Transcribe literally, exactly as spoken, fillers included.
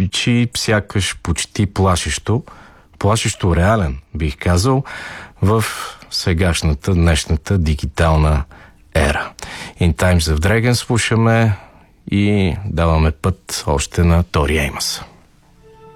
звучи сякаш почти плашещо, плашещо реален, бих казал, в сегашната, днешната дигитална ера. In Times of Dragon слушаме и даваме път още на Тори Еймъс.